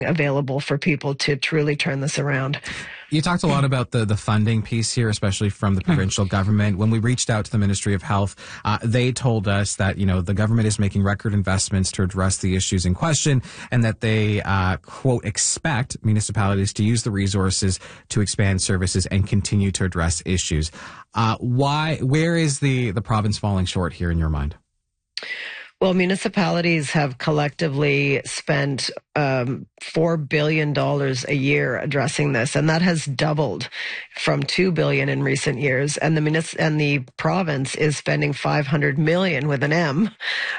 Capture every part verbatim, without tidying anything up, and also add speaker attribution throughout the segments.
Speaker 1: available for people to truly turn this around.
Speaker 2: You talked a lot about the, the funding piece here, especially from the provincial government. When we reached out to the Ministry of Health, uh, they told us that, you know, the government is making record investments to address the issues in question and that they, uh, quote, expect municipalities to use the resources to expand services and continue to address issues. Uh, why, where is the, the province falling short here in your mind?
Speaker 1: Well, municipalities have collectively spent um, four billion dollars a year addressing this, and that has doubled from two billion dollars in recent years. And the munic- and the province is spending five hundred million dollars with an M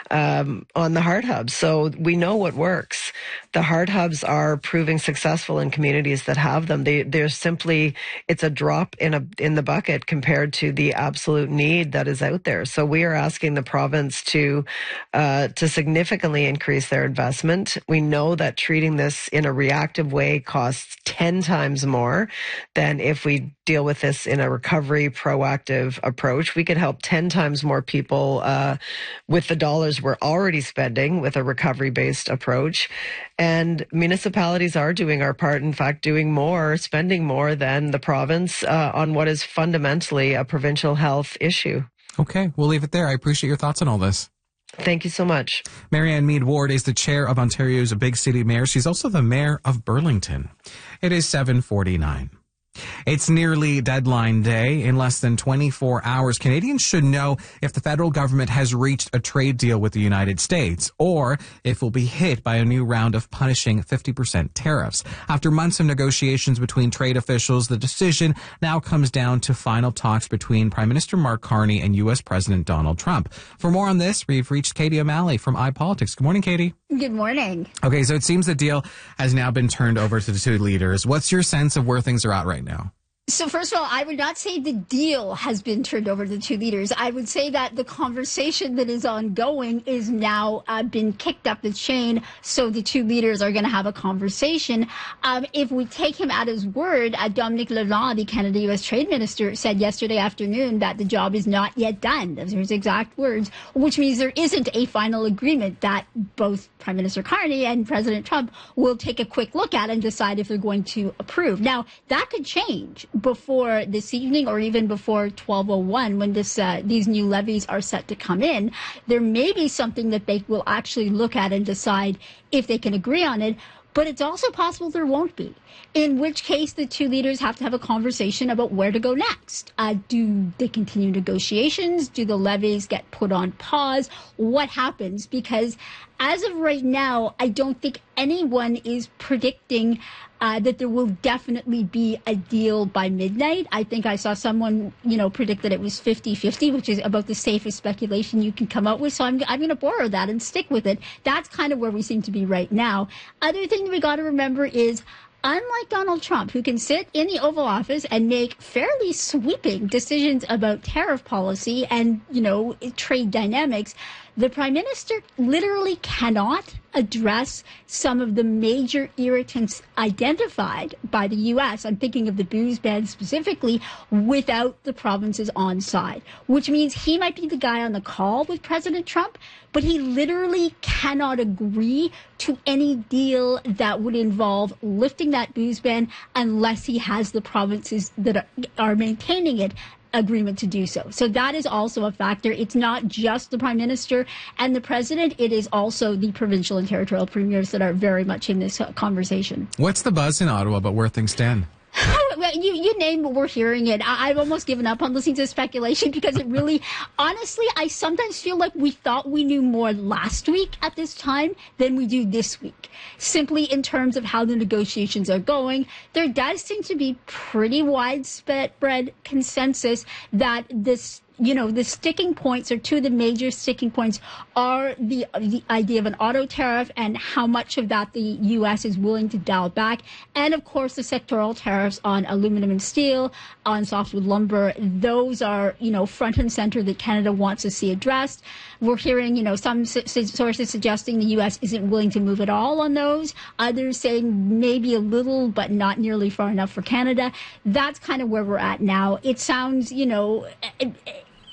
Speaker 1: um, on the heart hubs. So we know what works. The heart hubs are proving successful in communities that have them. They, they're simply, it's a drop in a in the bucket compared to the absolute need that is out there. So we are asking the province to uh, to significantly increase their investment. We know that treating this in a reactive way costs ten times more than if we deal with this in a recovery proactive approach. We could help ten times more people uh, with the dollars we're already spending with a recovery-based approach. And municipalities are doing our part, in fact, doing more, spending more than the province uh, on what is fundamentally a provincial health issue.
Speaker 2: Okay, we'll leave it there. I appreciate your thoughts on all this.
Speaker 1: Thank you so much.
Speaker 2: Marianne Meed Ward is the chair of Ontario's Big City Mayor. She's also the mayor of Burlington. It is seven forty-nine. It's nearly deadline day. In less than twenty-four hours, Canadians should know if the federal government has reached a trade deal with the United States or if we'll be hit by a new round of punishing fifty percent tariffs. After months of negotiations between trade officials, the decision now comes down to final talks between Prime Minister Mark Carney and U S President Donald Trump. For more on this, we've reached Katie O'Malley from iPolitics. Good morning, Katie.
Speaker 3: Good morning.
Speaker 2: Okay, so it seems the deal has now been turned over to the two leaders. What's your sense of where things are at right now?
Speaker 3: So first of all, I would not say the deal has been turned over to the two leaders. I would say that the conversation that is ongoing is now uh, been kicked up the chain. So the two leaders are going to have a conversation. Um, if we take him at his word, uh, Dominic Lalonde, the Canada U S Trade Minister, said yesterday afternoon that the job is not yet done. Those are his exact words, which means there isn't a final agreement that both Prime Minister Carney and President Trump will take a quick look at and decide if they're going to approve. Now, that could change before this evening or even before twelve oh one when this uh, these new levies are set to come in. There may be something that they will actually look at and decide if they can agree on it. But it's also possible there won't be, in which case the two leaders have to have a conversation about where to go next. Uh, do they continue negotiations? Do the levies get put on pause? What happens? Because as of right now, I don't think anyone is predicting uh, that there will definitely be a deal by midnight. I think I saw someone, you know, predict that it was fifty-fifty, which is about the safest speculation you can come up with. So I'm, I'm going to borrow that and stick with it. That's kind of where we seem to be right now. Other thing we got to remember is, unlike Donald Trump, who can sit in the Oval Office and make fairly sweeping decisions about tariff policy and, you know, trade dynamics, the Prime Minister literally cannot address some of the major irritants identified by the U S. I'm thinking of the booze ban specifically, without the provinces on side, which means he might be the guy on the call with President Trump, but he literally cannot agree to any deal that would involve lifting that booze ban unless he has the provinces that are maintaining it agreement to do so. So that is also a factor. It's not just the Prime Minister and the President. It is also the provincial and territorial premiers that are very much in this conversation.
Speaker 2: What's the buzz in Ottawa about where things stand?
Speaker 3: You, you name what we're hearing it. I, I've almost given up on listening to speculation because it really, honestly, I sometimes feel like we thought we knew more last week at this time than we do this week. Simply in terms of how the negotiations are going, there does seem to be pretty widespread consensus that this, you know, the sticking points, or two of the major sticking points, are the the idea of an auto tariff and how much of that the U S is willing to dial back. And, of course, the sectoral tariffs on aluminum and steel, on softwood lumber. Those are, you know, front and center that Canada wants to see addressed. We're hearing, you know, some sources suggesting the U S isn't willing to move at all on those. Others saying maybe a little, but not nearly far enough for Canada. That's kind of where we're at now. It sounds, you know... It,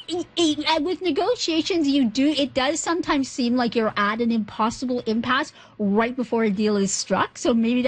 Speaker 3: it, it, with negotiations, you do. It does sometimes seem like you're at an impossible impasse right before a deal is struck. So maybe